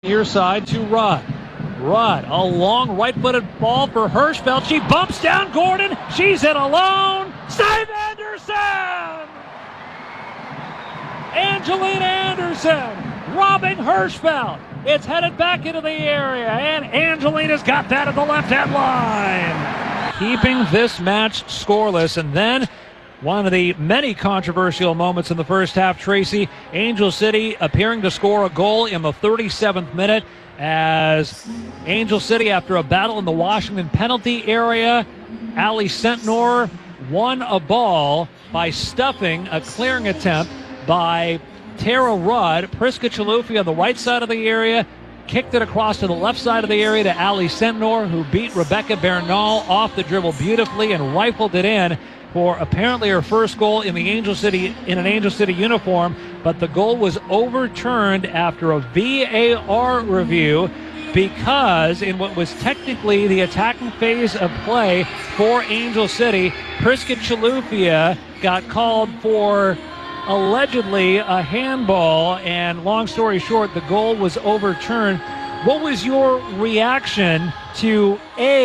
Near side to Rudd. Rudd, a long right-footed ball for Hirschfeld. She bumps down Gordon. She's in alone. Save Anderson! Angelina Anderson robbing Hirschfeld. It's headed back into the area, and Angelina's got that at the left-hand line. Keeping this match scoreless, and then one of the many controversial moments in the first half, Tracy. Angel City appearing to score a goal in the 37th minute as Angel City, after a battle in the Washington penalty area, Ali Sentnor won a ball by stuffing a clearing attempt by Tara Rudd. Priska Chilufya on the right side of the area kicked it across to the left side of the area to Ali Sentnor, who beat Rebecca Bernal off the dribble beautifully and rifled it in for apparently her first goal in an Angel City uniform, but the goal was overturned after a VAR review because in what was technically the attacking phase of play for Angel City, Priska Chilufya got called for allegedly a handball, and long story short, the goal was overturned. What was your reaction to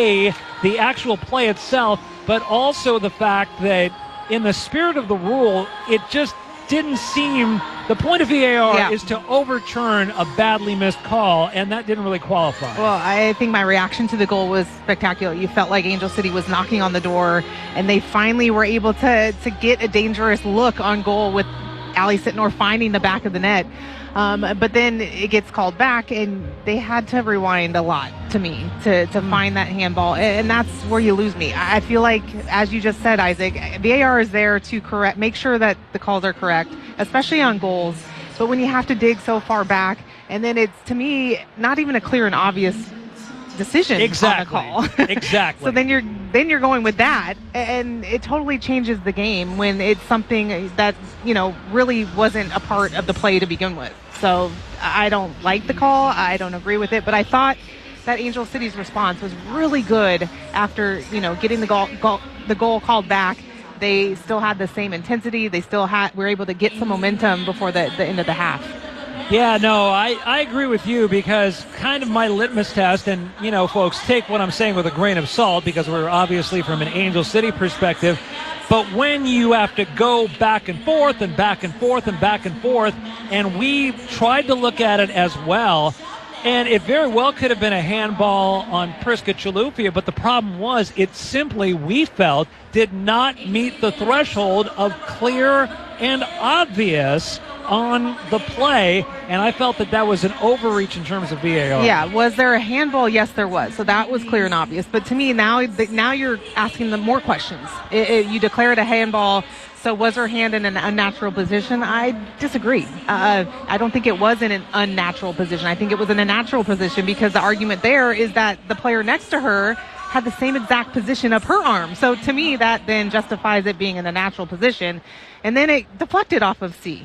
the actual play itself, but also the fact that in the spirit of the rule, it just didn't seem, the point of VAR is to overturn a badly missed call, and that didn't really qualify. Well, I think my reaction to the goal was spectacular. You felt like Angel City was knocking on the door, and they finally were able to get a dangerous look on goal with Ali Sentnor finding the back of the net. But then it gets called back, and they had to rewind a lot to me to find that handball, and that's where you lose me. I feel like, as you just said, Isaac, VAR is there to make sure that the calls are correct, especially on goals. But when you have to dig so far back, and then it's, to me, not even a clear and obvious decision on the call. Exactly. So then you're going with that, and it totally changes the game when it's something that, really wasn't a part of the play to begin with. So I don't like the call. I don't agree with it, but I thought that Angel City's response was really good after, getting the goal called back. They still had the same intensity. They still were able to get some momentum before the end of the half. Yeah, no, I agree with you, because kind of my litmus test, and, folks, take what I'm saying with a grain of salt, because we're obviously from an Angel City perspective, but when you have to go back and forth and back and forth and back and forth, and we tried to look at it as well, and it very well could have been a handball on Priska Chilufya, but the problem was it simply, we felt, did not meet the threshold of clear and obvious on the play, and I felt that was an overreach in terms of VAR. Yeah, was there a handball? Yes, there was. So that was clear and obvious. But to me, now you're asking them more questions. You declare it a handball, so was her hand in an unnatural position? I disagree. I don't think it was in an unnatural position. I think it was in a natural position, because the argument there is that the player next to her had the same exact position of her arm. So to me, that then justifies it being in a natural position. And then it deflected off of C.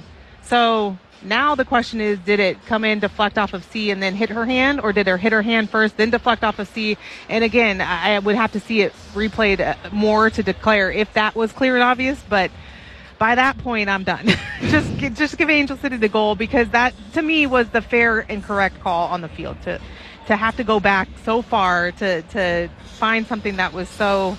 So now the question is, did it come in, deflect off of C, and then hit her hand, or did it hit her hand first, then deflect off of C? And again, I would have to see it replayed more to declare if that was clear and obvious, but by that point, I'm done. just give Angel City the goal, because that, to me, was the fair and correct call on the field. To have to go back so far to find something that was so,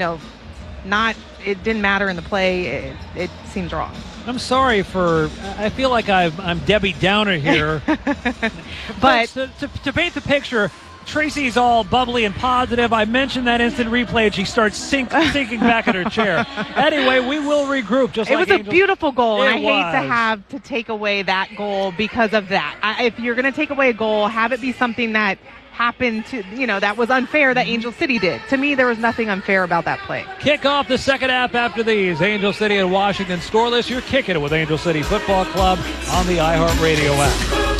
it didn't matter in the play, it seems wrong. I'm sorry I feel like I'm Debbie Downer here. But to paint the picture, Tracy's all bubbly and positive. I mentioned that instant replay, and she starts sinking back in her chair. Anyway, we will regroup. It was a beautiful goal, and I hate to have to take away that goal because of that. If you're going to take away a goal, have it be something that happened to, that was unfair that Angel City did. To me, there was nothing unfair about that play. Kick off the second half after these. Angel City and Washington scoreless. You're kicking it with Angel City Football Club on the iHeartRadio app.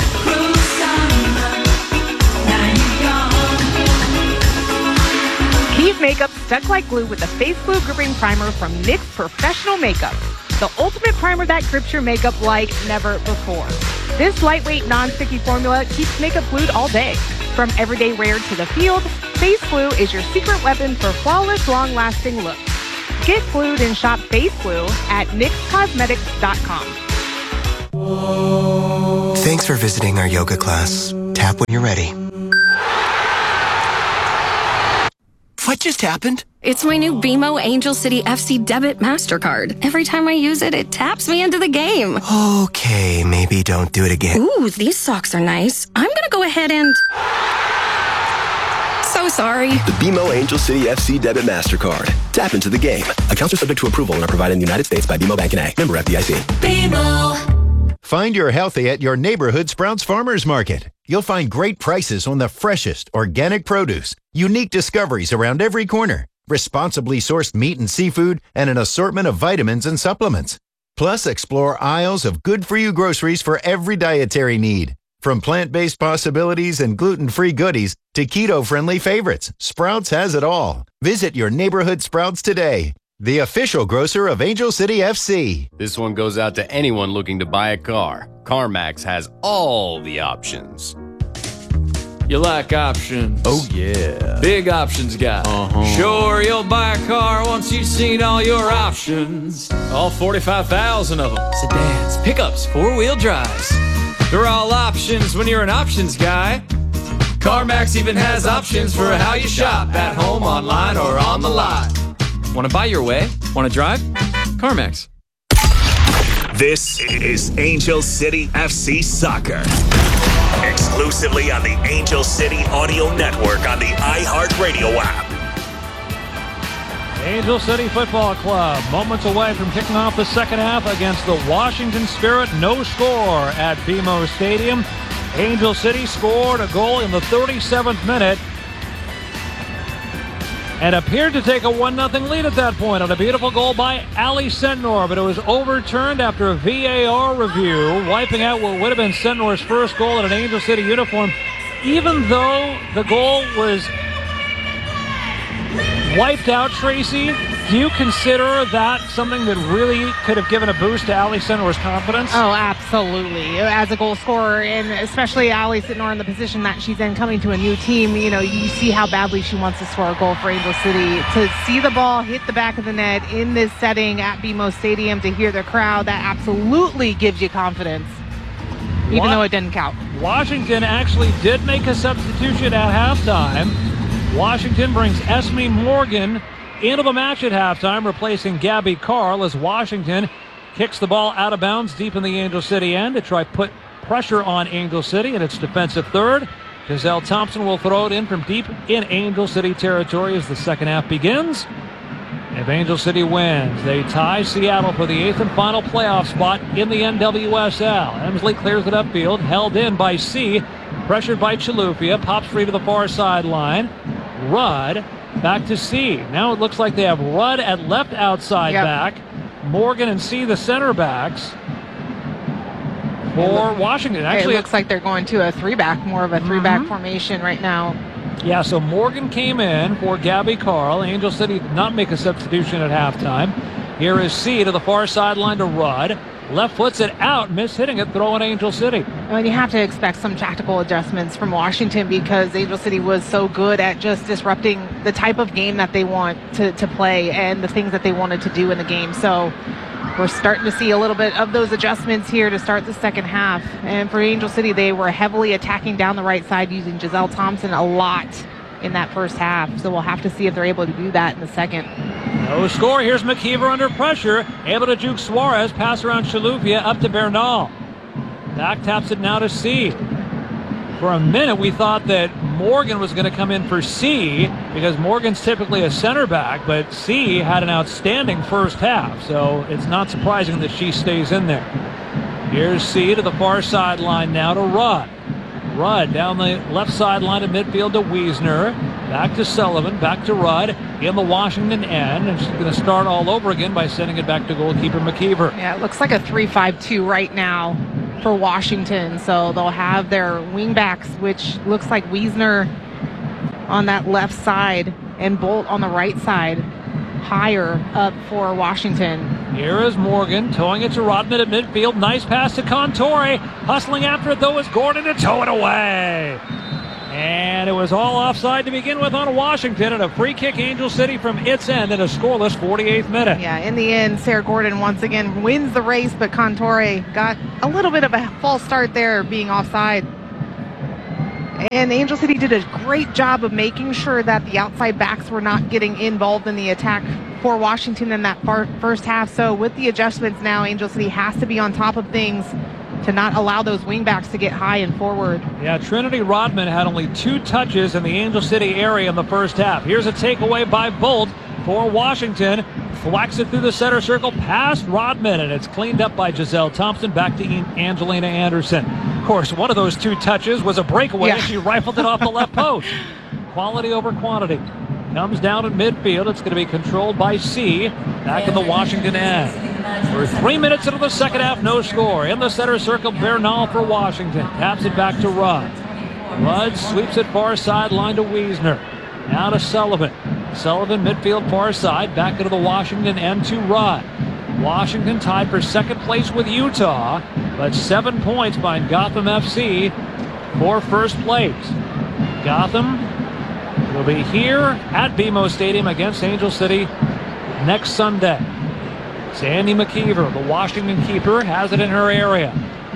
Keep makeup stuck like glue with the Face Glue Gripping Primer from NYX Professional Makeup. The ultimate primer that grips your makeup like never before. This lightweight, non-sticky formula keeps makeup glued all day. From everyday wear to the field, Face Glue is your secret weapon for flawless, long-lasting looks. Get glued and shop Face Glue at NYXCosmetics.com. Thanks for visiting our yoga class. Tap when you're ready. What just happened? It's my new BMO Angel City FC Debit MasterCard. Every time I use it, it taps me into the game. Okay, maybe don't do it again. Ooh, these socks are nice. I'm gonna go ahead and... So sorry. The BMO Angel City FC Debit MasterCard. Tap into the game. Accounts are subject to approval and are provided in the United States by BMO Bank and A. Member FDIC. BMO. Find your healthy at your neighborhood Sprouts Farmers Market. You'll find great prices on the freshest organic produce, unique discoveries around every corner, responsibly sourced meat and seafood, and an assortment of vitamins and supplements. Plus, explore aisles of good-for-you groceries for every dietary need. From plant-based possibilities and gluten-free goodies to keto-friendly favorites, Sprouts has it all. Visit your neighborhood Sprouts today. The official grocer of Angel City FC. This one goes out to anyone looking to buy a car. CarMax has all the options. You like options? Oh, yeah. Big options guy. Sure, you'll buy a car once you've seen all your options. All 45,000 of them. Sedans, pickups, four-wheel drives. They're all options when you're an options guy. CarMax even has options for how you shop, at home, online, or on the lot. Want to buy your way? Want to drive? CarMax. This is Angel City FC Soccer. Exclusively on the Angel City Audio Network on the iHeartRadio app. Angel City Football Club, moments away from kicking off the second half against the Washington Spirit. No score at BMO Stadium. Angel City scored a goal in the 37th minute and appeared to take a 1-0 lead at that point on a beautiful goal by Ali Sentnor, but it was overturned after a VAR review, wiping out what would have been Sentnor's first goal in an Angel City uniform, even though the goal was wiped out. Tracy, do you consider that something that really could have given a boost to Ali Sentnor's confidence? Oh, absolutely. As a goal scorer, and especially Ali Sentnor in the position that she's in, coming to a new team, you know, you see how badly she wants to score a goal for Angel City. To see the ball hit the back of the net in this setting at BMO Stadium, to hear the crowd, that absolutely gives you confidence, even though it didn't count. Washington actually did make a substitution at halftime. Washington brings Esme Morgan into the match at halftime, replacing Gabby Carl, as Washington kicks the ball out of bounds deep in the Angel City end to try put pressure on Angel City in its defensive third. Giselle Thompson will throw it in from deep in Angel City territory as the second half begins. If Angel City wins, they tie Seattle for the 8th and final playoff spot in the NWSL. Emsley clears it upfield, held in by C, pressured by Chilufya, pops free to the far sideline. Rudd back to C. Now it looks like they have Rudd at left outside back. Morgan and C, the center backs for Washington. Actually, it looks like they're going to a three-back, more of a three-back formation right now. Yeah, so Morgan came in for Gabby Carl. Angel City did not make a substitution at halftime. Here is C to the far sideline to Rudd. Left foots it out, hitting it, throwing Angel City. And you have to expect some tactical adjustments from Washington, because Angel City was so good at just disrupting the type of game that they want to play and the things that they wanted to do in the game. So we're starting to see a little bit of those adjustments here to start the second half. And for Angel City, they were heavily attacking down the right side, using Giselle Thompson a lot in that first half. So we'll have to see if they're able to do that in the second. No score. Here's McKeever under pressure, able to juke Suarez, pass around Chilufya up to Bernal. Back taps it now to C. For a minute, we thought that Morgan was going to come in for C, because Morgan's typically a center back, but C had an outstanding first half, so it's not surprising that she stays in there. Here's C to the far sideline now to Rudd. Rudd down the left sideline of midfield to Wiesner. Back to Sullivan, back to Rudd in the Washington end. And she's going to start all over again by sending it back to goalkeeper McKeever. Yeah, it looks like a 3-5-2 right now for Washington. So they'll have their wingbacks, which looks like Wiesner on that left side and Bolt on the right side, higher up for Washington. Here is Morgan towing it to Rodman at midfield. Nice pass to Contore. Hustling after it, though, is Gordon to tow it away. And it was all offside to begin with on Washington, and a free kick Angel City from its end in a scoreless 48th minute. Yeah, in the end, Sarah Gordon once again wins the race, but Contore got a little bit of a false start there, being offside. And Angel City did a great job of making sure that the outside backs were not getting involved in the attack for Washington in that first half. So with the adjustments now, Angel City has to be on top of things to not allow those wingbacks to get high and forward. Yeah, Trinity Rodman had only 2 touches in the Angel City area in the first half. Here's a takeaway by Bolt for Washington. Thwacks it through the center circle past Rodman, and it's cleaned up by Giselle Thompson. Back to Angelina Anderson. Of course, one of those 2 touches was a breakaway. She rifled it off the left post. Quality over quantity. Comes down at midfield. It's going to be controlled by C. Back in the Washington end. We're 3 minutes into the second half, no score. In the center circle, Bernal for Washington. Taps it back to Rudd. Rudd sweeps it far sideline to Wiesner. Now to Sullivan. Sullivan midfield far side. Back into the Washington end to Rudd. Washington tied for second place with Utah, but 7 points behind Gotham FC for first place. Gotham will be here at BMO Stadium against Angel City next Sunday. Sandy McKeever, the Washington keeper, has it in her area.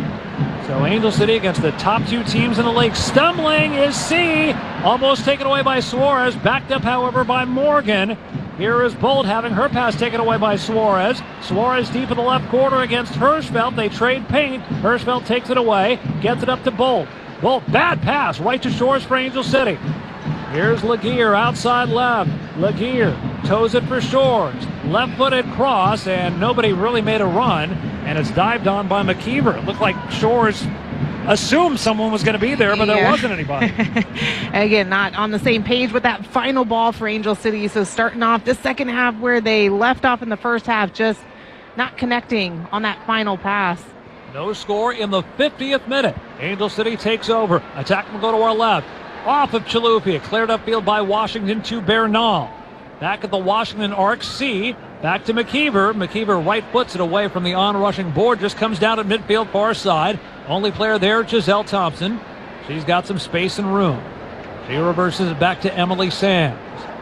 So Angel City against the top 2 teams in the league. Stumbling is C. Almost taken away by Suarez. Backed up, however, by Morgan. Here is Bolt having her pass taken away by Suarez. Suarez deep in the left corner against Hirschfeld. They trade paint. Hirschfeld takes it away. Gets it up to Bolt. Bolt, bad pass right to Shores for Angel City. Here's Laguerre outside left. Laguerre toes it for Shores. Left-footed cross, and nobody really made a run. And it's dived on by McKeever. It looked like Shores assumed someone was going to be there, but there wasn't anybody. Again, not on the same page with that final ball for Angel City. So starting off the second half where they left off in the first half, just not connecting on that final pass. No score in the 50th minute. Angel City takes over. Attack will go to our left. Off of Chaloupia. Cleared upfield by Washington to Bernal. Back at the Washington arc, C. Back to McKeever. McKeever right foots it away from the on-rushing board. Just comes down at midfield far side. Only player there, Giselle Thompson. She's got some space and room. She reverses it back to Emily Sams.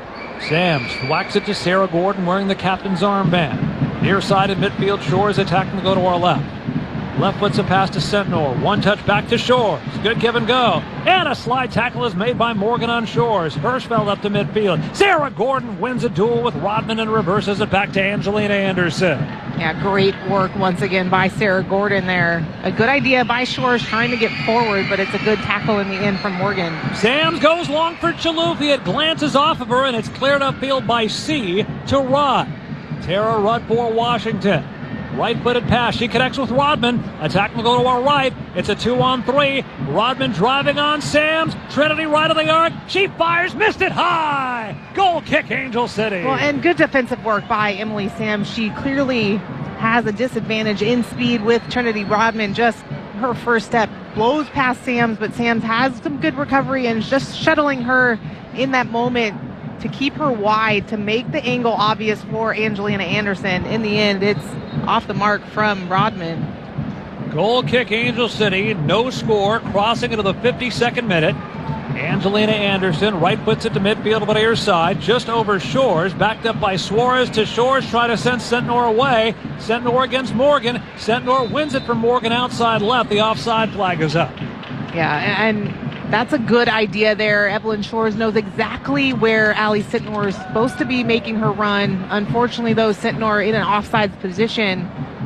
Sams whacks it to Sarah Gordon wearing the captain's armband. Near side at midfield, Shores attacking to go to our left. Left puts a pass to Sentnor. One touch back to Shores. Good give and go. And a slide tackle is made by Morgan on Shores. Hirschfeld up to midfield. Sarah Gordon wins a duel with Rodman and reverses it back to Angelina Anderson. Yeah, great work once again by Sarah Gordon there. A good idea by Shores trying to get forward, but it's a good tackle in the end from Morgan. Sams goes long for Chaloupia. It glances off of her, and it's cleared upfield by C to Rudd. Tara Rudd for Washington. Right-footed pass. She connects with Rodman. Attack will go to our right. It's a 2-on-3. Rodman driving on Sams. Trinity right of the arc. She fires. Missed it high. Goal kick, Angel City. Well, and good defensive work by Emily Sams. She clearly has a disadvantage in speed with Trinity Rodman. Just her first step blows past Sams, but Sams has some good recovery and just shuttling her in that moment to keep her wide, to make the angle obvious for Angelina Anderson. In the end, it's off the mark from Rodman. Goal kick, Angel City. No score. Crossing into the 52nd minute. Angelina Anderson right puts it to midfield on the near side, just over Shores. Backed up by Suarez to Shores, trying to send Sentnor away. Sentnor against Morgan. Sentnor wins it from Morgan outside left. The offside flag is up. Yeah, and that's a good idea there. Evelyn Shores knows exactly where Allie Sentnor is supposed to be making her run. Unfortunately, though, Sentnor in an offsides position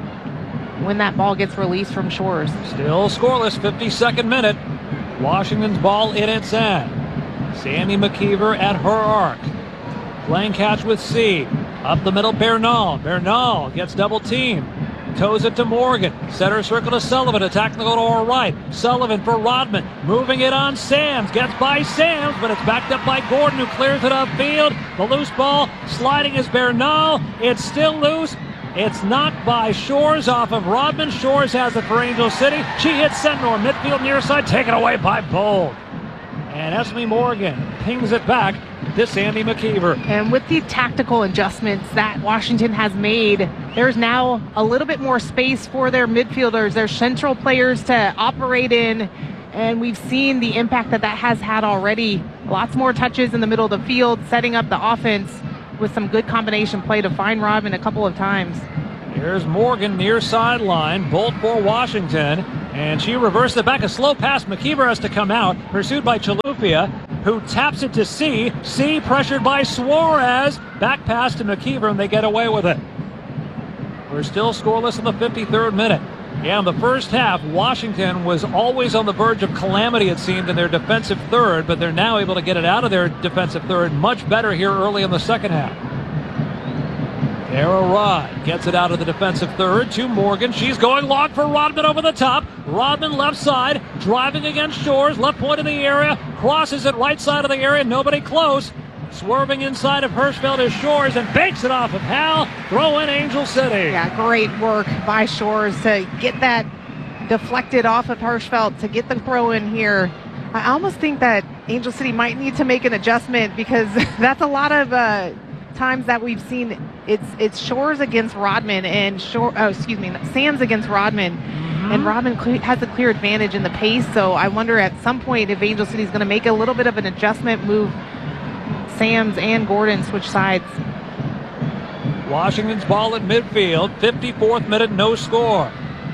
when that ball gets released from Shores. Still scoreless, 52nd minute. Washington's ball in its end. Sandy McKeever at her arc. Playing catch with C. Up the middle, Bernal. Bernal gets double teamed. Toes it to Morgan. Center circle to Sullivan. Attacking the goal to our right. Sullivan for Rodman. Moving it on Sams. Gets by Sams, but it's backed up by Gordon, who clears it upfield. The loose ball sliding is Bernal. It's still loose. It's knocked by Shores off of Rodman. Shores has it for Angel City. She hits Sentnor. Midfield near side. Taken away by Bold. And Esme Morgan pings it back to Sandy McKeever. And with the tactical adjustments that Washington has made, there's now a little bit more space for their midfielders, their central players to operate in. And we've seen the impact that that has had already. Lots more touches in the middle of the field, setting up the offense with some good combination play to find Rodman a couple of times. Here's Morgan near sideline. Bolt for Washington. And she reversed it back. A slow pass. McKeever has to come out. Pursued by Chilufya, who taps it to C. C pressured by Suarez. Back pass to McKeever, and they get away with it. We're still scoreless in the 53rd minute. Yeah, in the first half, Washington was always on the verge of calamity, it seemed, in their defensive third, but they're now able to get it out of their defensive third much better here early in the second half. Tara Rod gets it out of the defensive third to Morgan. She's going long for Rodman over the top. Rodman left side, driving against Shores, left point of the area, crosses it right side of the area, nobody close. Swerving inside of Hirschfeld is Shores and banks it off of Hal. Throw in Angel City. Yeah, great work by Shores to get that deflected off of Hirschfeld to get the throw in here. I almost think that Angel City might need to make an adjustment because that's a lot of times that we've seen it's Shores against Rodman and Sands against Rodman. And Rodman has a clear advantage in the pace, so I wonder at some point if Angel City is going to make a little bit of an adjustment move. Sams and Gordon switch sides. Washington's ball at midfield, 54th minute, no score.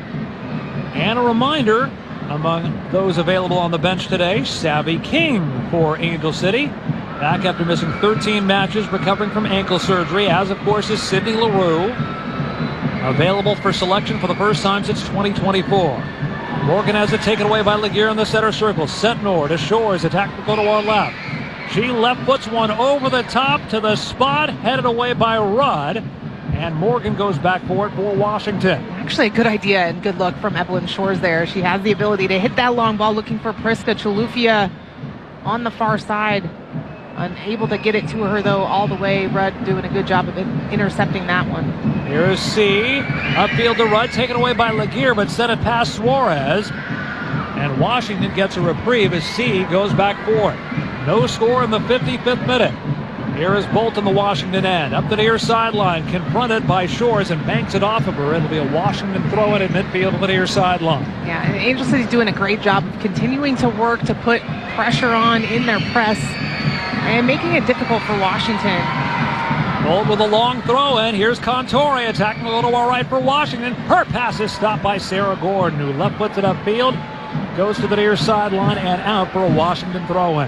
And a reminder, among those available on the bench today, Savvy King for Angel City. Back after missing 13 matches, recovering from ankle surgery, as of course is Sidney LaRue. Available for selection for the first time since 2024. Morgan has it taken away by Laguerre in the center circle. Sentnor to Shores, attack to go to our left. She left puts one over the top to the spot, headed away by Rudd. And Morgan goes back for it for Washington. Actually, a good idea and good look from Evelyn Shores there. She has the ability to hit that long ball, looking for Priska Chilufya on the far side. Unable to get it to her, though, all the way. Rudd doing a good job of intercepting that one. Here's C. Upfield to Rudd, taken away by Laguerre, but sent it past Suarez. And Washington gets a reprieve as C goes back for it. No score in the 55th minute. Here is Bolt in the Washington end. Up the near sideline, confronted by Shores and banks it off of her. It'll be a Washington throw in at midfield of the near sideline. Yeah, and Angel City's doing a great job of continuing to work to put pressure on in their press and making it difficult for Washington. Bolt with a long throw in. Here's Contore attacking a little right for Washington. Her pass is stopped by Sarah Gordon, who left puts it upfield. Goes to the near sideline and out for a Washington throw in.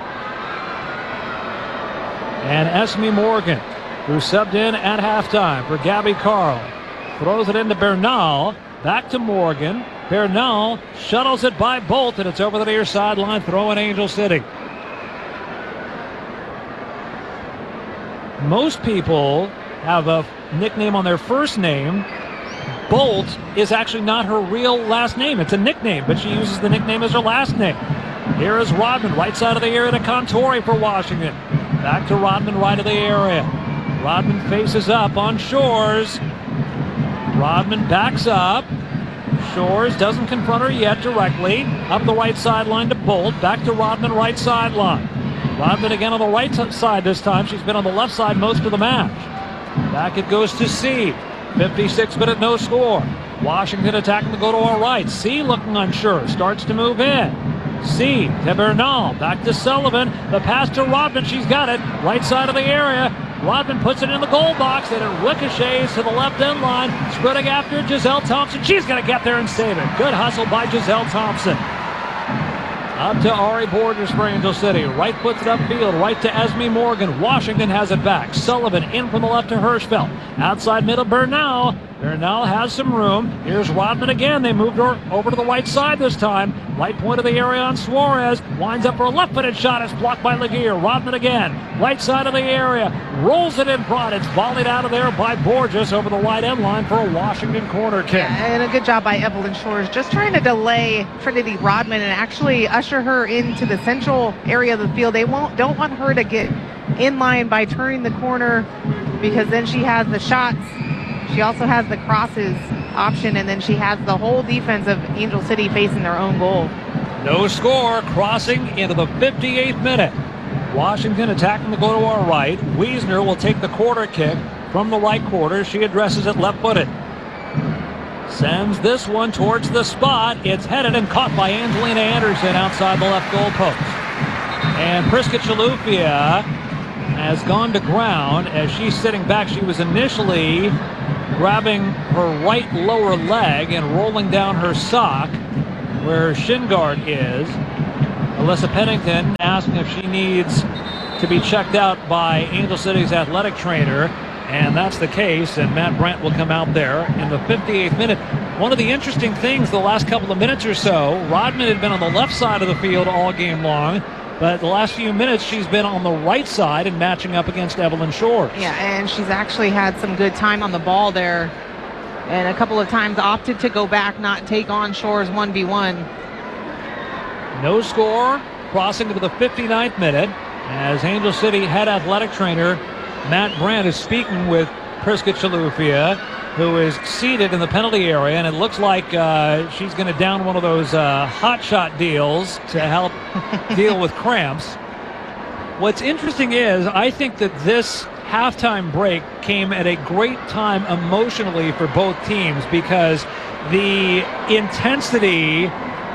And Esme Morgan, who subbed in at halftime for Gabby Carl, throws it into Bernal. Back to Morgan. Bernal shuttles it by Bolt, and it's over the near sideline. Throw in Angel City. Most people have a nickname on their first name. Bolt is actually not her real last name. It's a nickname, but she uses the nickname as her last name. Here is Rodman, right side of the area to Contore for Washington. Back to Rodman, right of the area. Rodman faces up on Shores. Rodman backs up. Shores doesn't confront her yet directly. Up the right sideline to Bolt. Back to Rodman, right sideline. Rodman again on the right side this time. She's been on the left side most of the match. Back it goes to C. 56 minute, no score. Washington attacking to go to our right. C looking unsure. Starts to move in. C to Bernal. Back to Sullivan. The pass to Rodman. She's got it. Right side of the area. Rodman puts it in the goal box, and it ricochets to the left end line. Spreading after Giselle Thompson. She's going to get there and save it. Good hustle by Giselle Thompson. Up to Ari Borders for Angel City. Right puts it upfield. Right to Esme Morgan. Washington has it back. Sullivan in from the left to Hirschfeld. Outside middle, Bernal. Bernal has some room. Here's Rodman again. They moved her over to the right side this time. Right point of the area on Suarez. Winds up for a left-footed shot. It's blocked by Laguerre. Rodman again. Right side of the area. Rolls it in front. It's volleyed out of there by Borges over the right end line for a Washington corner kick. Yeah, and a good job by Evelyn Shores. Just trying to delay Trinity Rodman and actually usher her into the central area of the field. They don't want her to get in line by turning the corner because then she has the shots. She also has the crosses option, and then she has the whole defense of Angel City facing their own goal. No score, crossing into the 58th minute. Washington attacking to go to our right. Wiesner will take the corner kick from the right quarter. She addresses it left-footed. Sends this one towards the spot. It's headed and caught by Angelina Anderson outside the left goal post. And Priska Chilufya has gone to ground as she's sitting back. She was initially grabbing her right lower leg and rolling down her sock. where her shin guard is. Alyssa Pennington asking if she needs to be checked out by Angel City's athletic trainer, and that's the case, and Matt Brandt will come out there in the 58th minute. One of the interesting things the last couple of minutes or so, Rodman had been on the left side of the field all game long, but the last few minutes she's been on the right side and matching up against Evelyn Shores. Yeah, and she's actually had some good time on the ball there, and a couple of times opted to go back, not take on Shores 1v1. No score, crossing to the 59th minute, as Angel City head athletic trainer Matt Brandt is speaking with Priska Chilufya, who is seated in the penalty area, and it looks like she's going to down one of those hot shot deals to help deal with cramps. What's interesting is I think that this halftime break came at a great time emotionally for both teams, because the intensity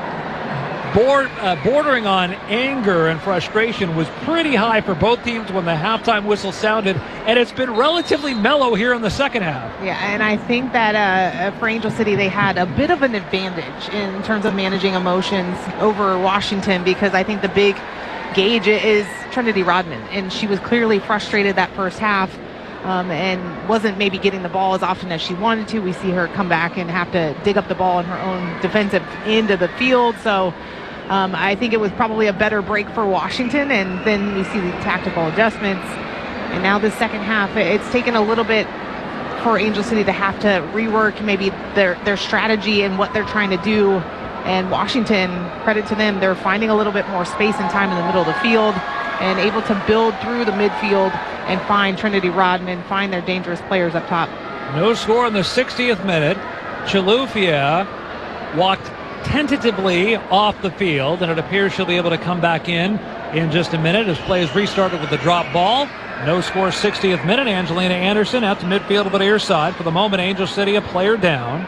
bordering on anger and frustration was pretty high for both teams when the halftime whistle sounded, and it's been relatively mellow here in the second half. Yeah, and I think that for Angel City, they had a bit of an advantage in terms of managing emotions over Washington, because I think the big gauge is Trinity Rodman, and she was clearly frustrated that first half and wasn't maybe getting the ball as often as she wanted to. We see her come back and have to dig up the ball in her own defensive end of the field, so I think it was probably a better break for Washington, and then we see the tactical adjustments. And now the second half, it's taken a little bit for Angel City to have to rework maybe their strategy and what they're trying to do. And Washington, credit to them, they're finding a little bit more space and time in the middle of the field and able to build through the midfield and find Trinity Rodman, find their dangerous players up top. No score in the 60th minute. Chilufya walked tentatively off the field, and it appears she'll be able to come back in just a minute as play is restarted with the drop ball. No score, 60th minute. Angelina Anderson out to midfield to the near side. For the moment, Angel City a player down.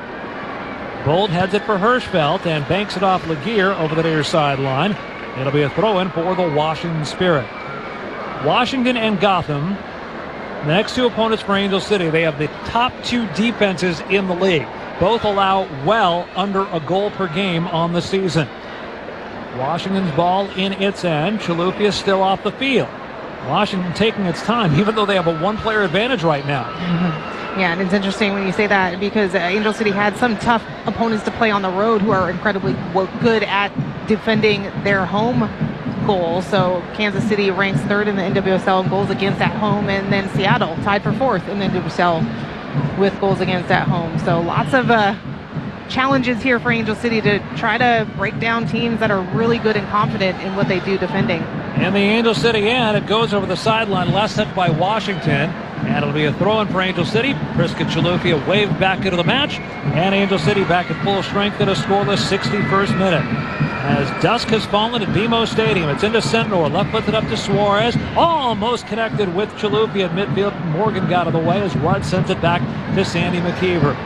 Bolt heads it for Hirschfeld and banks it off Laguerre over the near sideline. It'll be a throw-in for the Washington Spirit. Washington and Gotham, the next two opponents for Angel City, they have the top two defenses in the league. Both allow well under a goal per game on the season. Washington's ball in its end. Chilufya still off the field. Washington taking its time, even though they have a one-player advantage right now. Yeah, and it's interesting when you say that, because Angel City had some tough opponents to play on the road who are incredibly good at defending their home goal. So Kansas City ranks third in the NWSL in goals against at home, and then Seattle tied for fourth in the NWSL with goals against at home. So lots of challenges here for Angel City to try to break down teams that are really good and confident in what they do defending. And the Angel City end, it goes over the sideline, last touch by Washington, and it'll be a throw-in for Angel City. Priska Chilufya waved back into the match, and Angel City back at full strength in a scoreless 61st minute. As dusk has fallen at BMO Stadium, it's into Sentnor, left-footed up to Suarez, almost connected with Chilufya at midfield. Morgan got out of the way as Rudd sends it back to Sandy McKeever.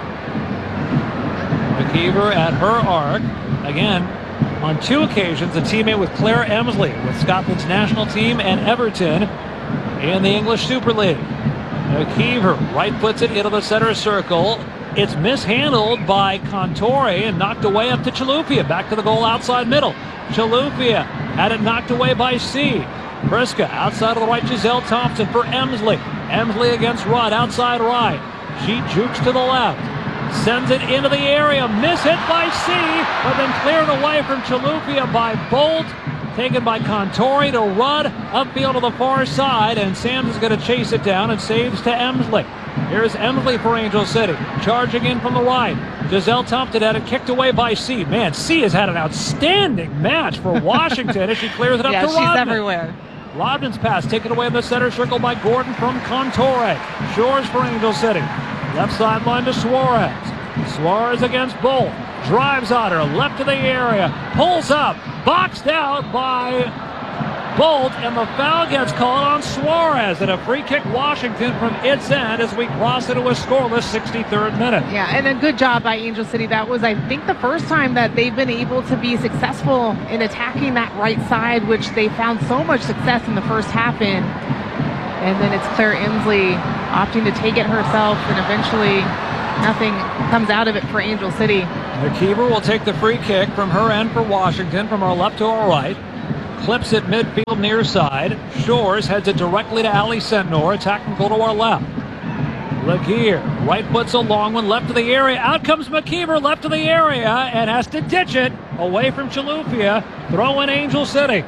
McKeever at her arc, again, on two occasions, a teammate with Claire Emsley with Scotland's national team and Everton in the English Super League. McKeever right puts it into the center circle. It's mishandled by Contore and knocked away up to Chilufya. Back to the goal outside middle. Chilufya had it knocked away by C. Priska outside of the right. Giselle Thompson for Emsley. Emsley against Rudd outside right. She jukes to the left. Sends it into the area. Miss hit by C, but then cleared away from Chilufya by Bolt. Taken by Contore to Rudd. Upfield to the far side, and Sams is going to chase it down and saves to Emsley. Here's Emsley for Angel City. Charging in from the right. Giselle Thompson had it kicked away by C. Man, C has had an outstanding match for Washington as she clears it up to Rodman. She's everywhere. Rodman's pass taken away in the center circle by Gordon from Contore. Shores for Angel City. Left sideline to Suarez. Suarez against Bolt. Drives on her, left to the area. Pulls up. Boxed out by Bolt, and the foul gets called on Suarez, and a free kick Washington from its end as we cross into a scoreless 63rd minute. Yeah, and a good job by Angel City. That was, I think, the first time that they've been able to be successful in attacking that right side, which they found so much success in the first half in. And then it's Claire Emsley opting to take it herself, and eventually nothing comes out of it for Angel City. McKeever will take the free kick from her end for Washington, from our left to our right. Clips it midfield near side. Shores heads it directly to Ali Sentnor. Attacking goal to our left. Laguerre, right foot's a long one, left to the area. Out comes McKeever, left to the area, and has to ditch it away from Chilufya. Throw in Angel City.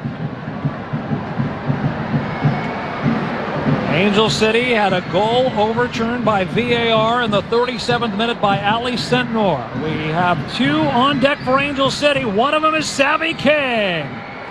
Angel City had a goal overturned by VAR in the 37th minute by Ali Sentnor. We have 2 on deck for Angel City. One of them is Savvy King.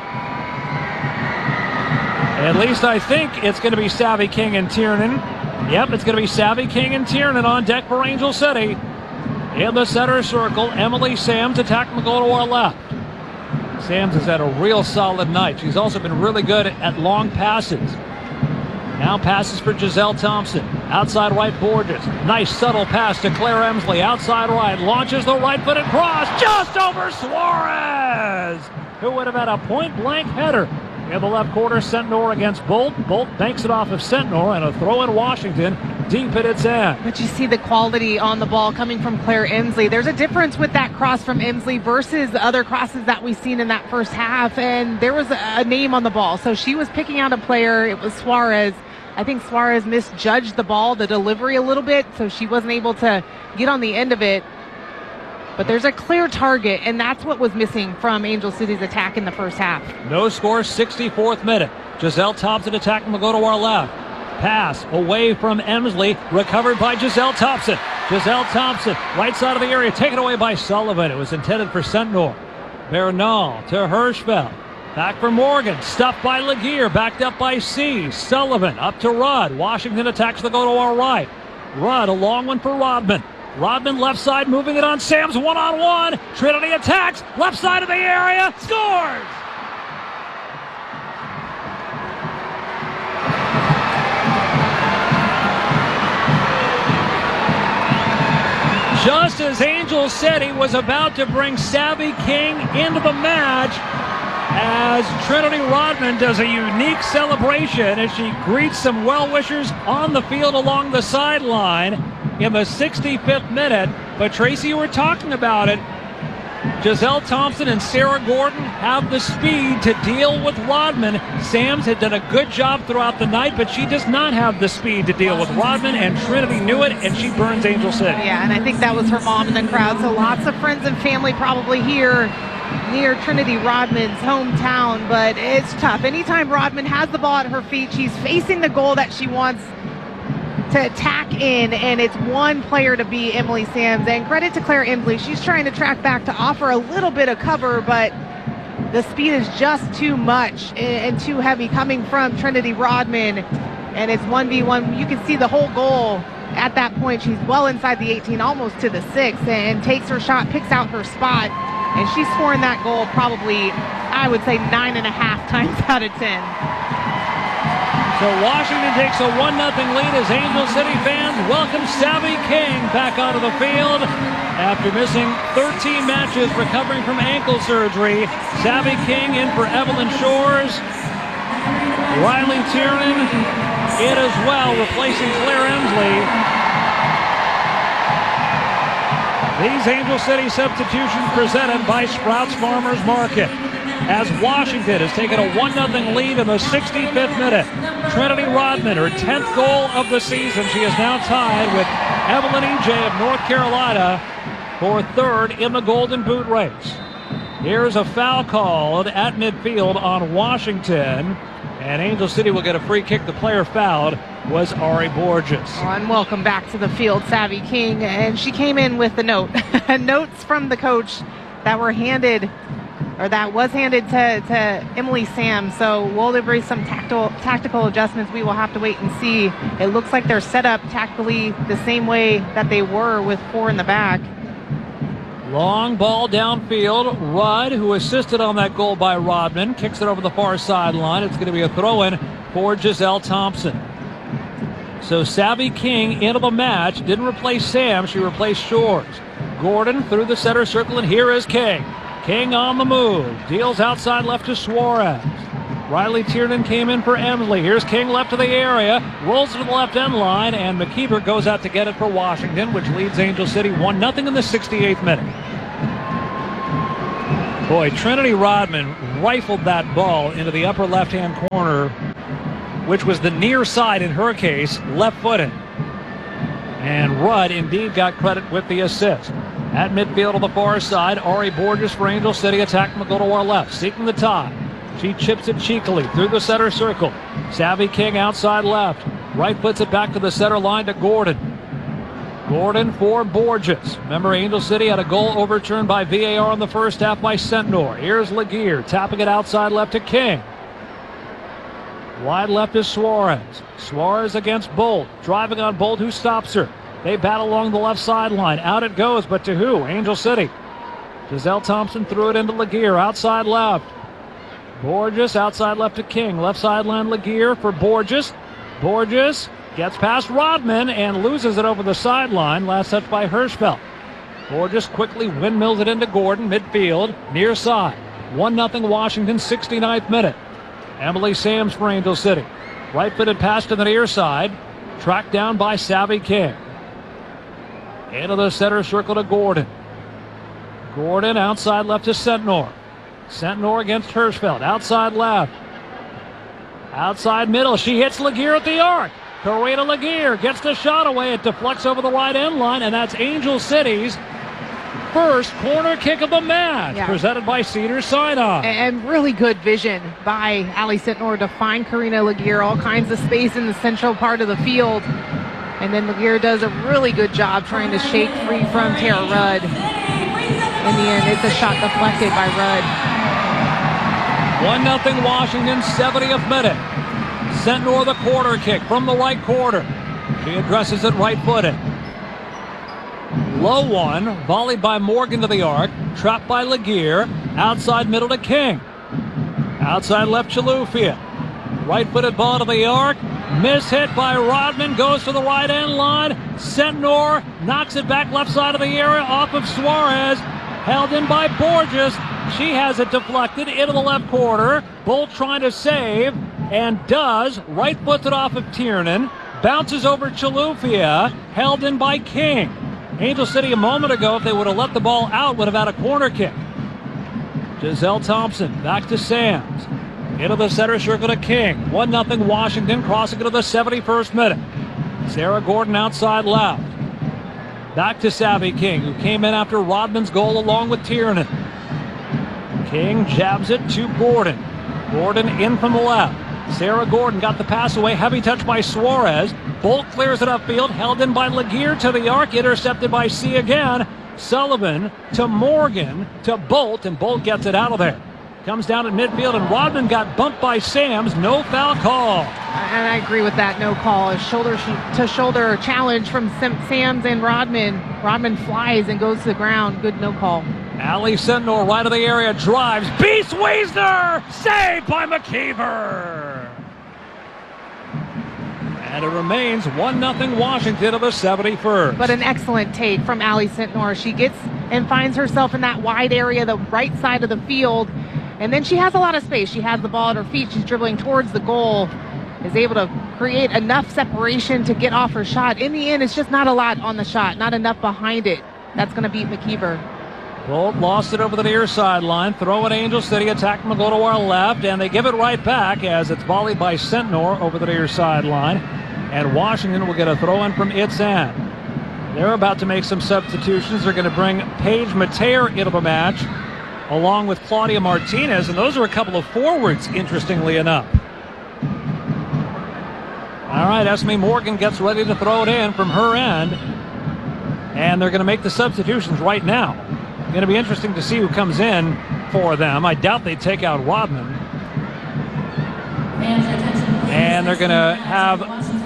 At least I think it's going to be Savvy King and Tiernan. Yep, it's going to be Savvy King and Tiernan on deck for Angel City. In the center circle, Emily Sams attacking the goal to our left. Sams has had a real solid night. She's also been really good at long passes. Now passes for Giselle Thompson. Outside right, Borges. Nice subtle pass to Claire Emsley. Outside right, launches the right-footed cross just over Suarez, who would have had a point-blank header. In the left corner, Sentnor against Bolt. Bolt banks it off of Sentnor, and a throw in Washington deep at its end. But you see the quality on the ball coming from Claire Emsley. There's a difference with that cross from Emsley versus the other crosses that we've seen in that first half, and there was a name on the ball. So she was picking out a player. It was Suarez. I think Suarez misjudged the ball, the delivery a little bit, so she wasn't able to get on the end of it. But there's a clear target, and that's what was missing from Angel City's attack in the first half. No score, 64th minute. Giselle Thompson attacking the go to our left. Pass away from Emsley, recovered by Giselle Thompson. Giselle Thompson, right side of the area, taken away by Sullivan. It was intended for Sentnor. Bernal to Hirschfeld. Back for Morgan, stuffed by Laguerre, backed up by C. Sullivan up to Rudd. Washington attacks the go to our right. Rudd, a long one for Rodman. Rodman left side, moving it on Sams, one-on-one. Trinity attacks, left side of the area, scores! Just as Angel City was about to bring Savvy King into the match, as Trinity Rodman does a unique celebration as she greets some well-wishers on the field along the sideline in the 65th minute. But Tracy, you were talking about it. Giselle Thompson and Sarah Gordon have the speed to deal with Rodman. Sams had done a good job throughout the night, but she does not have the speed to deal with Rodman, and Trinity knew it, and she burns Angel City. Yeah, and I think that was her mom in the crowd, so lots of friends and family probably here near Trinity Rodman's hometown, but it's tough. Anytime Rodman has the ball at her feet, she's facing the goal that she wants to attack in, and it's one player to be Emily Sams. And credit to Claire Emsley, she's trying to track back to offer a little bit of cover, but the speed is just too much and too heavy coming from Trinity Rodman, and it's 1v1. You can see the whole goal. At that point, she's well inside the 18, almost to the 6, and takes her shot, picks out her spot, and she's scoring that goal probably, I would say, 9.5 times out of 10. So Washington takes a 1-0 lead as Angel City fans welcome Savvy King back onto the field after missing 13 matches recovering from ankle surgery. Savvy King in for Evelyn Shores. Riley Tiernan in as well, replacing Claire Emsley. These Angel City substitutions presented by Sprouts Farmers Market, as Washington has taken a 1-0 lead in the 65th minute. Trinity Rodman, her 10th goal of the season. She is now tied with Evelyn E.J. of North Carolina for third in the Golden Boot race. Here's a foul called at midfield on Washington, and Angel City will get a free kick. The player fouled was Ari Borges. And welcome back to the field, Savvy King, and she came in with a note. Notes from the coach that were handed, or that was handed to Emily Sams. So will there be some tactical adjustments? We will have to wait and see. It looks like they're set up tactically the same way that they were with 4 in the back. Long ball downfield. Rudd, who assisted on that goal by Rodman, kicks it over the far sideline. It's going to be a throw-in for Giselle Thompson. So Savvy King into the match. Didn't replace Sam. She replaced Shores. Gordon through the center circle, and here is King. King on the move. Deals outside left to Suarez. Riley Tiernan came in for Emsley. Here's King left of the area. Rolls to the left end line, and McKeever goes out to get it for Washington, which leads Angel City 1-0 in the 68th minute. Boy, Trinity Rodman rifled that ball into the upper left-hand corner, which was the near side in her case, left-footed. And Rudd indeed got credit with the assist. At midfield on the far side, Ari Borges for Angel City attacking the goal to our left, seeking the tie. She chips it cheekily through the center circle. Savvy King outside left. Right puts it back to the center line to Gordon. Gordon for Borges. Remember, Angel City had a goal overturned by VAR in the first half by Sentnor. Here's Laguerre tapping it outside left to King. Wide left is Suarez. Suarez against Bolt. Driving on Bolt, who stops her. They battle along the left sideline. Out it goes, but to who? Angel City. Giselle Thompson threw it into Laguerre. Outside left. Borges outside left to King. Left sideline Laguerre for Borges. Borges gets past Rodman and loses it over the sideline. Last touch by Hirschfeld. Borges quickly windmills it into Gordon. Midfield. Near side. 1-0 Washington, 69th minute. Emily Sams for Angel City. Right-footed pass to the near side. Tracked down by Savvy King. Into the center circle to Gordon. Gordon outside left to Sentnor. Sentnor against Hirschfeld. Outside left. Outside middle. She hits Laguerre at the arc. Karina Laguerre gets the shot away. It deflects over the right end line, and that's Angel City's first corner kick of the match. Yeah. Presented by Cedars-Sinai. And really good vision by Ali Sentnor to find Karina Laguerre. All kinds of space in the central part of the field. And then Laguerre does a really good job trying to shake free from Tara Rudd. In the end, it's a shot deflected by Rudd. 1-0 Washington, 70th minute. Sentnor the corner kick from the right corner. She addresses it right-footed. Low one, volleyed by Morgan to the arc. Trapped by Laguerre. Outside middle to King. Outside left Chilufya. Right-footed ball to the arc. Mishit by Rodman, goes to the right end line. Sentnor knocks it back left side of the area off of Suarez. Held in by Borges. She has it deflected into the left corner. Bolt trying to save, and does. Right foots it off of Tiernan. Bounces over Chilufya. Held in by King. Angel City a moment ago, if they would have let the ball out, would have had a corner kick. Giselle Thompson back to Sams. Into the center circle to King. 1-0 Washington, crossing into the 71st minute. Sarah Gordon outside left. Back to Savvy King, who came in after Rodman's goal along with Tiernan. King jabs it to Gordon. Gordon in from the left. Sarah Gordon got the pass away. Heavy touch by Suarez. Bolt clears it upfield. Held in by Laguerre to the arc. Intercepted by C again. Sullivan to Morgan to Bolt, and Bolt gets it out of there. Comes down at midfield, and Rodman got bumped by Sams. No foul call. And I agree with that. No call. A shoulder-to-shoulder challenge from Sams and Rodman. Rodman flies and goes to the ground. Good no call. Ali Sentnor right of the area drives. Beats Wiesner! Saved by McKeever! And it remains 1-0 Washington of the 71st. But an excellent take from Ali Sentnor. She gets and finds herself in that wide area, the right side of the field. And then she has a lot of space. She has the ball at her feet. She's dribbling towards the goal. Is able to create enough separation to get off her shot. In the end, it's just not a lot on the shot. Not enough behind it. That's going to beat McKeever. Bolt lost it over the near sideline. Throw at Angel City, attacking the goal to our left, and they give it right back as it's volleyed by Sentnor over the near sideline. And Washington will get a throw in from its end. They're about to make some substitutions. They're going to bring Paige Mateer into the match, along with Claudia Martinez, and those are a couple of forwards, interestingly enough. All right, Esme Morgan gets ready to throw it in from her end, and they're going to make the substitutions right now. Going to be interesting to see who comes in for them. I doubt they take out Rodman. And they're going to have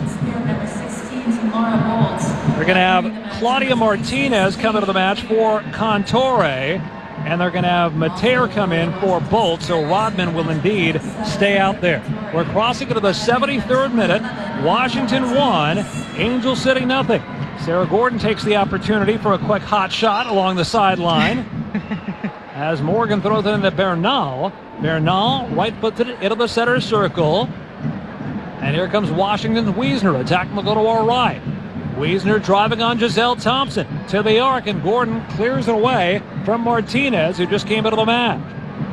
Claudia Martinez come into the match for Contore, and they're going to have Mateer come in for Bolt, so Rodman will indeed stay out there. We're crossing into the 73rd minute. Washington 1, Angel City nothing. Sarah Gordon takes the opportunity for a quick hot shot along the sideline as Morgan throws it into Bernal. Bernal right-footed it into the center circle. And here comes Washington's Wiesner attacking the goal to our right. Wiesner driving on Giselle Thompson to the arc, and Gordon clears it away from Martinez, who just came into the match.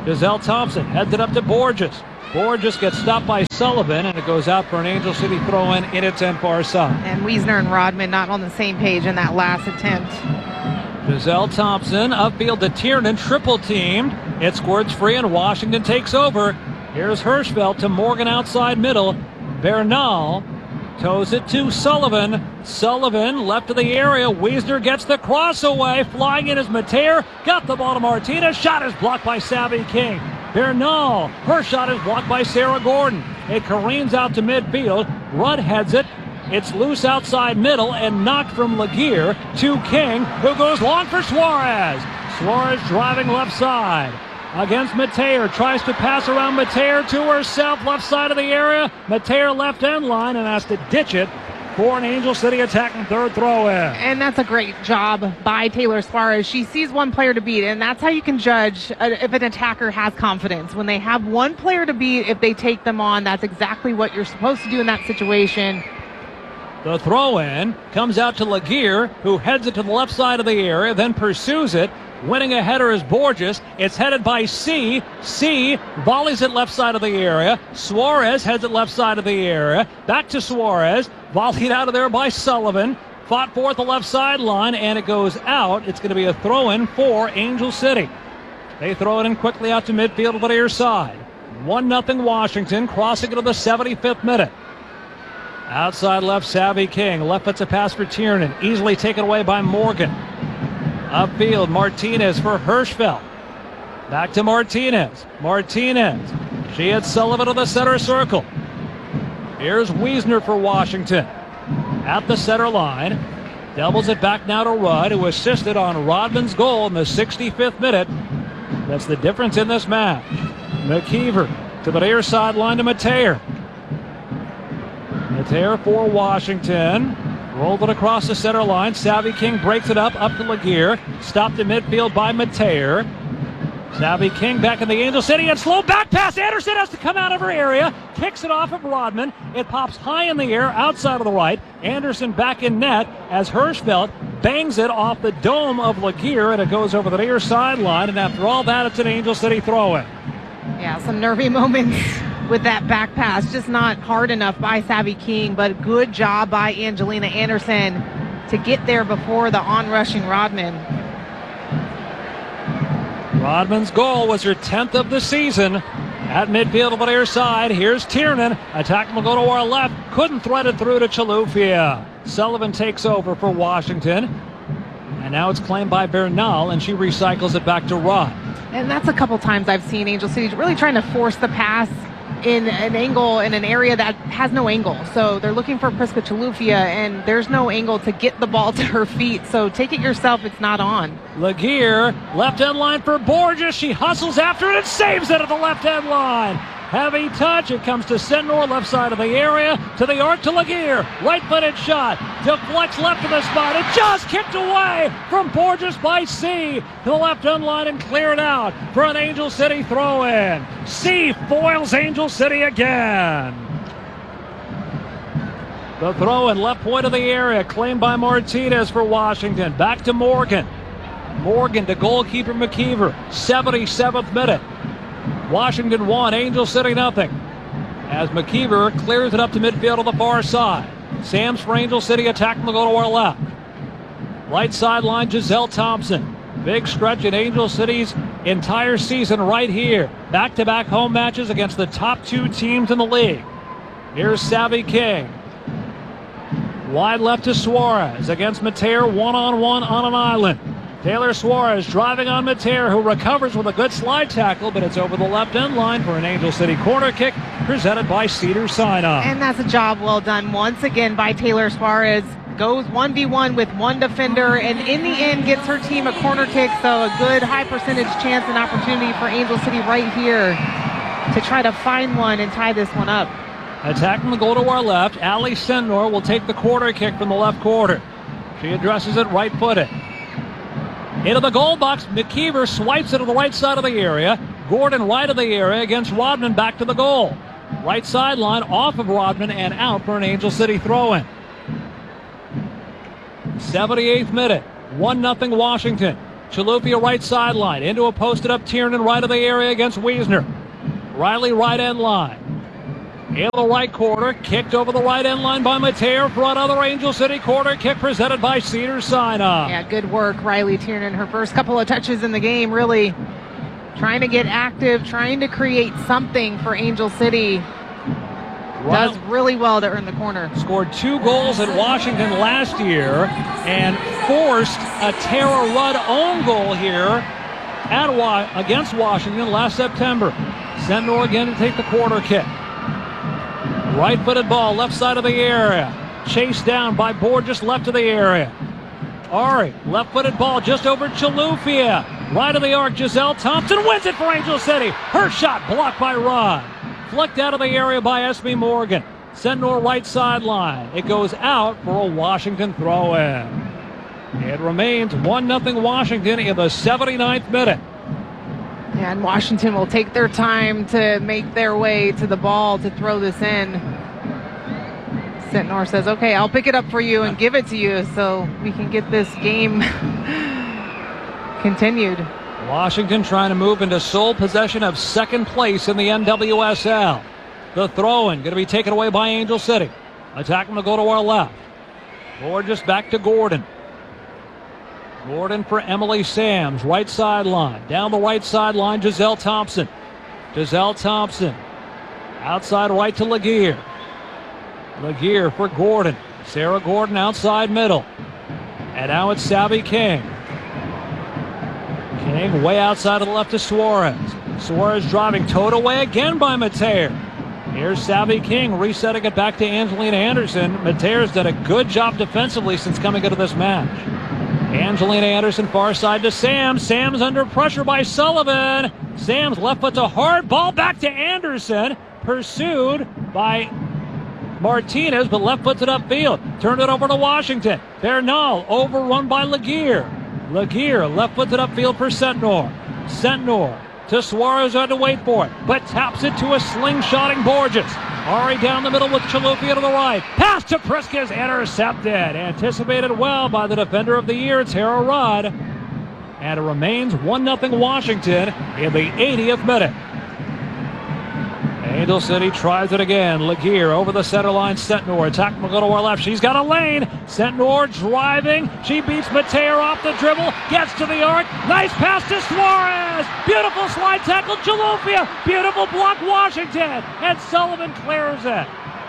Giselle Thompson heads it up to Borges. Borges gets stopped by Sullivan, and it goes out for an Angel City throw-in in its end far side. And Wiesner and Rodman not on the same page in that last attempt. Giselle Thompson upfield to Tiernan, triple teamed. It squirts free and Washington takes over. Here's Hirschfeld to Morgan outside middle. Bernal toes it to Sullivan. Sullivan left of the area. Wiesner gets the cross away. Flying in is Mateer. Got the ball to Martinez. Shot is blocked by Savvy King. Bernal, her shot is blocked by Sarah Gordon. It careens out to midfield. Rudd heads it. It's loose outside middle and knocked from Laguerre to King, who goes long for Suarez. Suarez driving left side against Mateer. Tries to pass around Mateer to herself, left side of the area. Mateer left end line and has to ditch it for an Angel City attacking third throw-in. And that's a great job by Taylor Suarez. She sees one player to beat, and that's how you can judge if an attacker has confidence. When they have one player to beat, if they take them on, that's exactly what you're supposed to do in that situation. The throw-in comes out to Laguerre, who heads it to the left side of the area, then pursues it. Winning a header is Borges. It's headed by C. C volleys it left side of the area. Suarez heads it left side of the area. Back to Suarez. Volleyed out of there by Sullivan. Fought for at the left sideline, and it goes out. It's going to be a throw-in for Angel City. They throw it in quickly out to midfield to the near side. 1-0 Washington, crossing into the 75th minute. Outside left, Savvy King. Left puts a pass for Tiernan. Easily taken away by Morgan. Upfield, Martinez for Hirschfeld. Back to Martinez. Martinez. She hits Sullivan to the center circle. Here's Wiesner for Washington. At the center line. Doubles it back now to Rudd, who assisted on Rodman's goal in the 65th minute. That's the difference in this match. McKeever to the near sideline to Mateer. Mateer for Washington. Rolled it across the center line. Savvy King breaks it up to Laguerre. Stopped in midfield by Mateer. Savvy King back in the Angel City, and slow back pass. Anderson has to come out of her area. Kicks it off of Rodman. It pops high in the air outside of the right. Anderson back in net as Hirschfeld bangs it off the dome of Laguerre, and it goes over the near sideline. And after all that, it's an Angel City throw-in. Yeah, some nervy moments with that back pass. Just not hard enough by Savvy King, but good job by Angelina Anderson to get there before the on-rushing Rodman. Rodman's goal was her 10th of the season. At midfield of the near side, here's Tiernan. Attack will go to our left. Couldn't thread it through to Chalufia. Sullivan takes over for Washington. And now it's claimed by Bernal, and she recycles it back to Rudd. And that's a couple times I've seen Angel City really trying to force the pass in an angle in an area that has no angle. So they're looking for Prisca Chalufia, and there's no angle to get the ball to her feet. So take it yourself. It's not on. Laguerre, left end line for Borges. She hustles after it and saves it at the left end line. Heavy touch. It comes to Senor, left side of the area. To the arc to Laguerre. Right-footed shot. Deflects left of the spot. It just kicked away from Borges by C. To the left end line and cleared out for an Angel City throw-in. C foils Angel City again. The throw-in left point of the area. Claimed by Martinez for Washington. Back to Morgan. Morgan to goalkeeper McKeever. 77th minute. Washington 1, Angel City nothing. As McKeever clears it up to midfield on the far side. Sams for Angel City, attacking the goal to our left. Right sideline, Giselle Thompson. Big stretch in Angel City's entire season right here. Back-to-back home matches against the top two teams in the league. Here's Savvy King. Wide left to Suarez against Mateer, one-on-one on an island. Taylor Suarez driving on Mateer, who recovers with a good slide tackle, but it's over the left end line for an Angel City corner kick presented by Cedars-Sinai. And that's a job well done once again by Taylor Suarez. Goes 1v1 with one defender, and in the end gets her team a corner kick, so a good high percentage chance and opportunity for Angel City right here to try to find one and tie this one up. Attacking the goal to our left, Ali Senor will take the corner kick from the left quarter. She addresses it right-footed. Into the goal box, McKeever swipes it to the right side of the area. Gordon right of the area against Rodman, back to the goal. Right sideline off of Rodman and out for an Angel City throw-in. 78th minute, 1-0 Washington. Chilufya right sideline. Into a posted up Tiernan right of the area against Wiesner. Riley right end line. In the right corner. Kicked over the right end line by Mateer. Front other Angel City corner kick presented by Cedars-Sinai. Yeah, good work, Riley Tiernan. Her first couple of touches in the game, really trying to get active, trying to create something for Angel City. Does really well to earn the corner. Scored 2 goals at Washington last year and forced a Tara Rudd own goal here against Washington last September. Sentnor again to take the corner kick. Right-footed ball, left side of the area. Chased down by Borges, left of the area. Ari, left-footed ball just over Chilufya. Right of the arc, Giselle Thompson wins it for Angel City. Her shot blocked by Rudd. Flicked out of the area by Esme Morgan. Sentnor right sideline. It goes out for a Washington throw-in. It remains 1-0 Washington in the 79th minute. And Washington will take their time to make their way to the ball to throw this in. Sentnor says, okay, I'll pick it up for you and give it to you so we can get this game continued. Washington trying to move into sole possession of second place in the NWSL. The throw-in going to be taken away by Angel City. Attacking to go to our left. Borges back to Gordon. Gordon for Emily Sams. Right sideline. Down the right sideline, Giselle Thompson. Giselle Thompson. Outside right to Laguerre. Laguerre for Gordon. Sarah Gordon outside middle. And now it's Savvy King. King way outside of the left to Suarez. Suarez driving, towed away again by Mateer. Here's Savvy King resetting it back to Angelina Anderson. Mateer's done a good job defensively since coming into this match. Angelina Anderson far side to Sams. Sams under pressure by Sullivan. Sams left foot to hard ball back to Anderson. Pursued by Martinez, but left footed upfield. Turned it over to Washington. Bernal overrun by Laguerre. Laguerre left footed upfield for Sentnor. Sentnor to Suarez, had to wait for it, but taps it to a slingshotting Borges. Ari down the middle with Chilufya to the right. Pass to Priska is intercepted. Anticipated well by the defender of the year, Tara Rudd. And it remains 1-0 Washington in the 80th minute. Angel City tries it again. Laguerre over the center line. Sentnor attack will go to our left. She's got a lane. Sentnor driving. She beats Mateer off the dribble. Gets to the arc. Nice pass to Suarez. Beautiful slide tackle. Chilufya. Beautiful block Washington. And Sullivan clears it.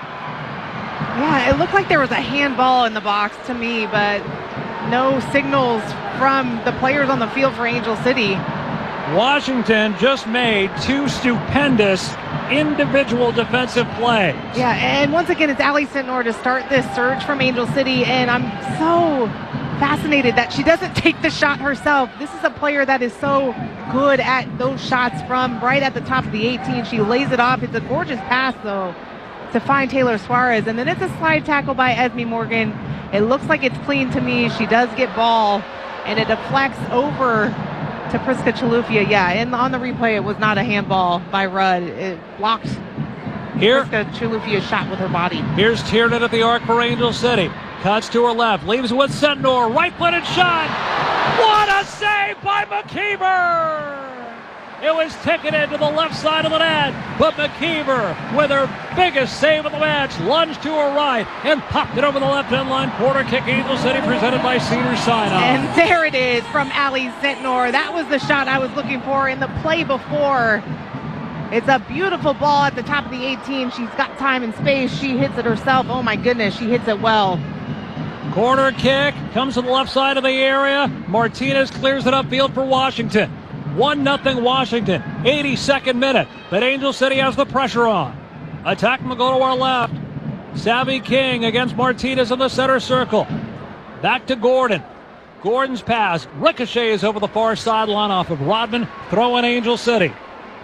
Yeah, it looked like there was a handball in the box to me, but no signals from the players on the field for Angel City. Washington just made 2 stupendous individual defensive plays. Yeah, and once again, it's Allie Sentnor to start this surge from Angel City, and I'm so fascinated that she doesn't take the shot herself. This is a player that is so good at those shots from right at the top of the 18. She lays it off. It's a gorgeous pass, though, to find Taylor Suarez, and then it's a slide tackle by Esme Morgan. It looks like it's clean to me. She does get ball, and it deflects over to Priska Chilufya. Yeah, and on the replay, it was not a handball by Rudd. It blocked Priska Chilufya's shot with her body. Here's Tiernan at the arc for Angel City. Cuts to her left, leaves with Sentnor. Right-footed shot. What a save by McKeever! It was ticketed to the left side of the net, but McKeever, with her biggest save of the match, lunged to her right and popped it over the left-hand line. Corner kick, Angel City, presented by Cedars-Sinai. And there it is from Allie Sentnor. That was the shot I was looking for in the play before. It's a beautiful ball at the top of the 18. She's got time and space. She hits it herself. Oh, my goodness, she hits it well. Corner kick comes to the left side of the area. Martinez clears it upfield for Washington. 1-0 Washington, 82nd minute, but Angel City has the pressure on. Attack will go to our left. Savvy King against Martinez in the center circle. Back to Gordon. Gordon's pass ricochets over the far sideline off of Rodman, throwing Angel City.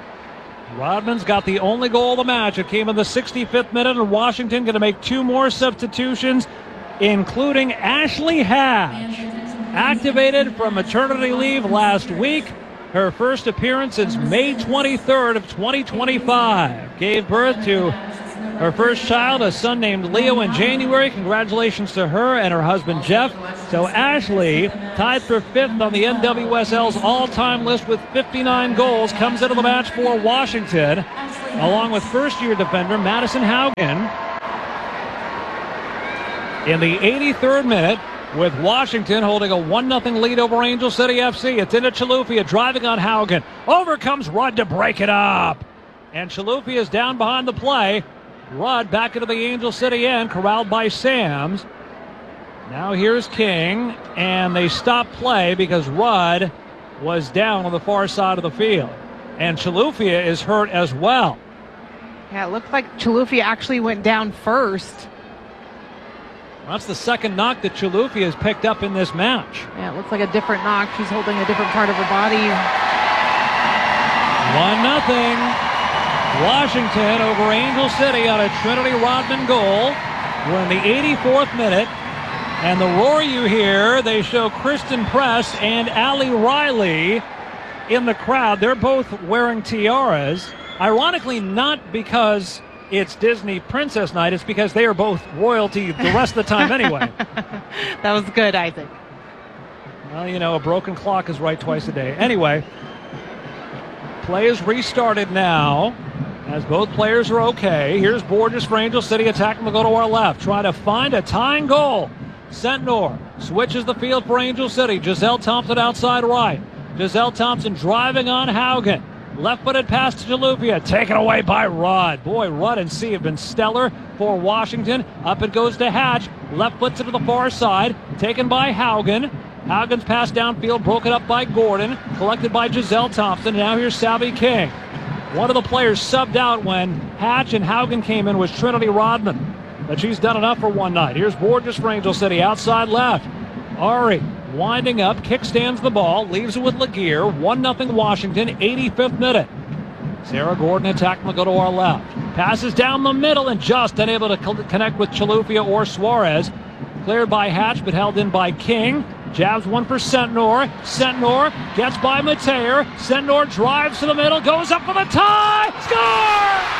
Rodman's got the only goal of the match. It came in the 65th minute, and Washington going to make 2 more substitutions, including Ashley Hatch, activated from maternity leave last week. Her first appearance since May 23rd of 2025. Gave birth to Her first child, a son named Leo, in January. Congratulations to her and her husband, Jeff. So Ashley, tied for 5th on the NWSL's all-time list with 59 goals, comes into the match for Washington, along with first-year defender Madison Haugen. In the 83rd minute, with Washington holding a 1-0 lead over Angel City FC. It's into Chilufya, driving on Haugen. Over comes Rudd to break it up. And Chilufya is down behind the play. Rudd back into the Angel City end, corralled by Sams. Now here's King, and they stop play because Rudd was down on the far side of the field. And Chilufya is hurt as well. Yeah, it looks like Chilufya actually went down first. That's the second knock that Chilufya has picked up in this match. Yeah, it looks like a different knock. She's holding a different part of her body. 1-0. Washington over Angel City on a Trinity Rodman goal. We're in the 84th minute. And the roar you hear, they show Kristen Press and Allie Riley in the crowd. They're both wearing tiaras. Ironically, not because it's Disney Princess Night. It's because they are both royalty the rest of the time anyway. That was good, Isaac. Well, you know, a broken clock is right twice a day. Anyway, play is restarted now as both players are okay. Here's Borges for Angel City, attacking will go to our left, trying to find a tying goal. Sentnor switches the field for Angel City. Giselle Thompson outside right. Giselle Thompson driving on Haugen. Left-footed pass to Chilufya, taken away by Rudd. Boy, Rudd and C have been stellar for Washington. Up it goes to Hatch. Left foots it to the far side, taken by Haugen. Haugen's pass downfield, broken up by Gordon, collected by Giselle Thompson. Now here's Savvy King. One of the players subbed out when Hatch and Haugen came in was Trinity Rodman. But she's done enough for one night. Here's Borges for Angel City, outside left. Ari winding up, kickstands the ball, leaves it with Laguerre. 1-0 Washington, 85th minute. Sarah Gordon attacking will go to our left. Passes down the middle and just unable to connect with Chilufya or Suarez. Cleared by Hatch but held in by King. Jabs one for Sentnor. Sentnor gets by Mateer. Sentnor drives to the middle, goes up for the tie. Score!